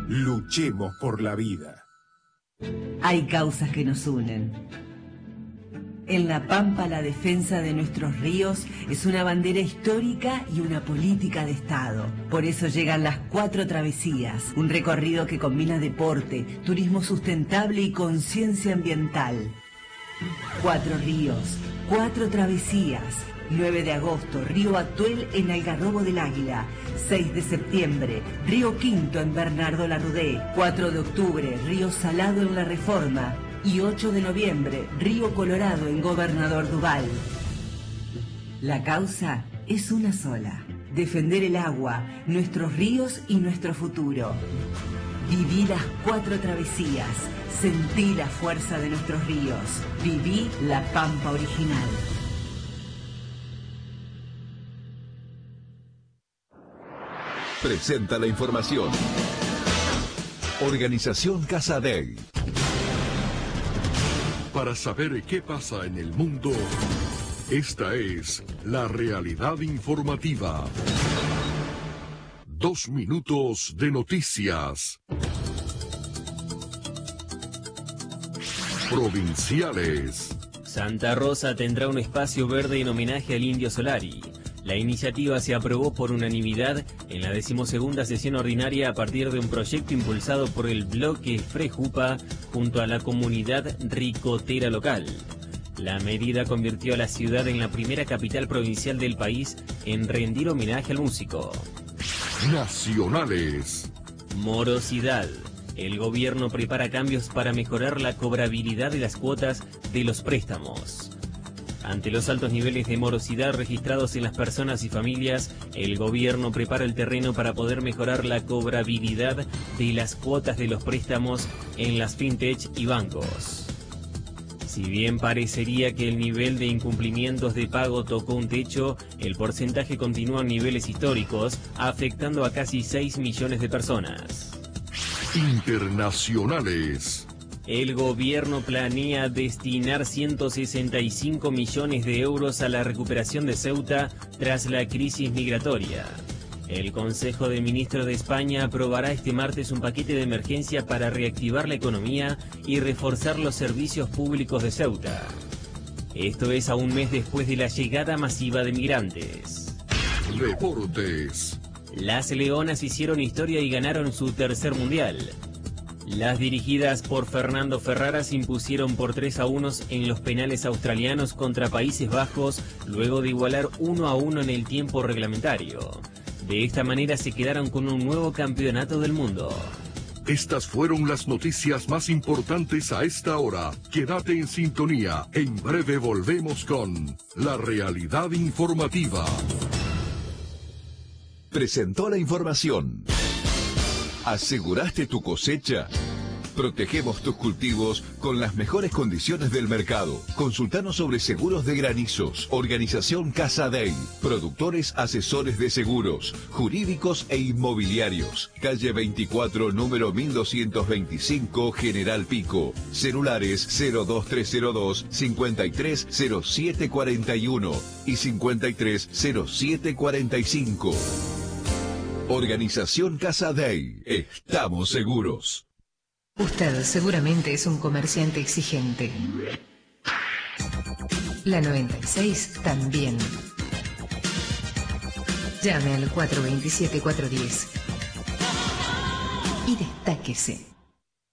Luchemos por la vida. Hay causas que nos unen. En La Pampa, la defensa de nuestros ríos es una bandera histórica y una política de Estado. Por eso llegan las 4 travesías, un recorrido que combina deporte, turismo sustentable y conciencia ambiental. 4 ríos, 4 travesías. 9 de agosto, Río Atuel en Algarrobo del Águila. 6 de septiembre, Río Quinto en Bernardo Larrudé. 4 de octubre, Río Salado en La Reforma. Y 8 de noviembre, Río Colorado en Gobernador Duval. La causa es una sola: defender el agua, nuestros ríos y nuestro futuro. Viví las 4 travesías, sentí la fuerza de nuestros ríos, viví La Pampa original. Presenta la información. Organización Casa Dei. Para saber qué pasa en el mundo, esta es la realidad informativa. 2 minutos de noticias. Provinciales. Santa Rosa tendrá un espacio verde en homenaje al Indio Solari. La iniciativa se aprobó por unanimidad en la 12ª sesión ordinaria a partir de un proyecto impulsado por el bloque Frejupa junto a la comunidad ricotera local. La medida convirtió a la ciudad en la primera capital provincial del país en rendir homenaje al músico. Nacionales. Morosidad. El gobierno prepara cambios para mejorar la cobrabilidad de las cuotas de los préstamos. Ante los altos niveles de morosidad registrados en las personas y familias, el gobierno prepara el terreno para poder mejorar la cobrabilidad de las cuotas de los préstamos en las fintech y bancos. Si bien parecería que el nivel de incumplimientos de pago tocó un techo, el porcentaje continúa en niveles históricos, afectando a casi 6 millones de personas. Internacionales. El gobierno planea destinar 165 millones de euros a la recuperación de Ceuta tras la crisis migratoria. El Consejo de Ministros de España aprobará este martes un paquete de emergencia para reactivar la economía y reforzar los servicios públicos de Ceuta. Esto es a un mes después de la llegada masiva de migrantes. Deportes. Las Leonas hicieron historia y ganaron su tercer mundial. Las dirigidas por Fernando Ferrara se impusieron por 3-1 en los penales australianos contra Países Bajos, luego de igualar 1-1 en el tiempo reglamentario. De esta manera se quedaron con un nuevo campeonato del mundo. Estas fueron las noticias más importantes a esta hora. Quédate en sintonía. En breve volvemos con la realidad informativa. Presentó la información. ¿Aseguraste tu cosecha? Protegemos tus cultivos con las mejores condiciones del mercado. Consultanos sobre seguros de granizos. Organización Casa Dei. Productores asesores de seguros, jurídicos e inmobiliarios. Calle 24, número 1225, General Pico. Celulares 02302 530741 y 530745. Organización Casa Dei. Estamos seguros. Usted seguramente es un comerciante exigente. La 96 también. Llame al 427-410 y destáquese.